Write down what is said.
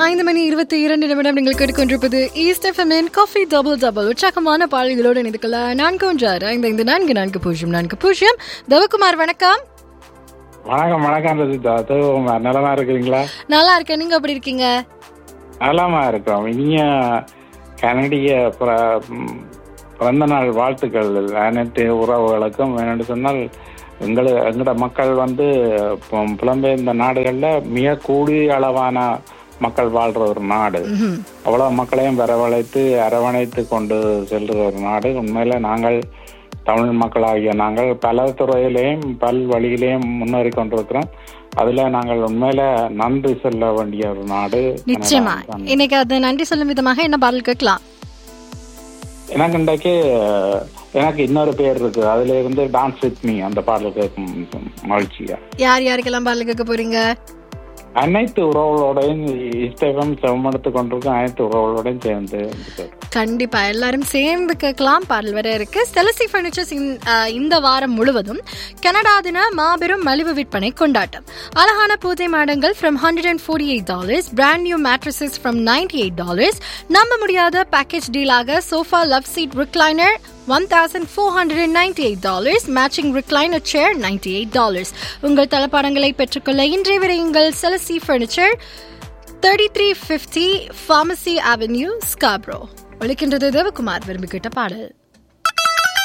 5:22 நீங்கள் கேட்டுக்கொண்டிருப்பது ஈஸ்ட் எஃப்எம்மின் காஃபி டபுள் உற்சாகமான பாடல்களோடு இணைந்துக்கொள்ள 416-554-4040. தேவகுமார் வணக்கம். வணக்கம். தேவகுமார் நலமா இருக்கிறீங்களா? நல்லா இருக்கேன், நீங்க எப்படி இருக்கீங்க? நலமா இருக்கோம். இனிய கனடிய பிறந்த நாள் வாழ்த்துக்கள் அனைத்து உறவுகளுக்கும். என்னென்னு சொன்னால் எங்களோட மக்கள் புலம்பெயர்ந்த நாடுகளில் மிக கூடிய அளவான மக்கள் வாழ்ற ஒரு நாடு. அவ்வளவு மக்களையும் வரவழைத்து அரவணைத்து கொண்டு செல்ற ஒரு நாடு. உண்மையில நாங்கள் தமிழ் மக்களாகிய நாங்கள் பல துறையிலையும் பல் வழியிலையும் முன்னேறி கொண்டிருக்கிறோம். அதுல நாங்கள் உண்மையில நன்றி சொல்ல வேண்டிய ஒரு நாடு. நிச்சயமா இன்னைக்கு அது நன்றி சொல்லும் விதமாக என்ன பாடல் கேட்கலாம்? எனக்கு இன்றைக்கு இன்னொரு பேர் இருக்கு, அதுல இருந்து டான்ஸ் வித் மீ அந்த பாடல் கேட்கும் மகிழ்ச்சியா. யார் யாருக்கெல்லாம் பாடல் கேட்க போறீங்க? அனைத்து உறவுகளோடையும் இஷ்டம் செவமெடுத்து கொண்டிருக்கும் அனைத்து உறவுகளோடையும் சேர்ந்து கண்டிப்பா எல்லாரும் சேர்ந்து கேட்கலாம். பாடல் வர இருக்கு. செலசி பர்னிச்சர்ஸ் இந்த வாரம் முழுவதும் கனடா தின மாபெரும் மலிவு விற்பனை கொண்டாட்டம். அழகான பூஜை மாடங்கள் from $148, brand new mattresses from $98, நம்ப முடியாத package டீலாக sofa love seat recliner $1,498, matching recliner சேர் $98. உங்கள் தளபாடங்களை பெற்றுக்கொள்ள இன்றைய விரையுங்கள். செலசி furniture 3350 Pharmacy Avenue, Scarborough. ஒலிக்கின்றது Devakumar விரும்பி கேட்ட பாடல்.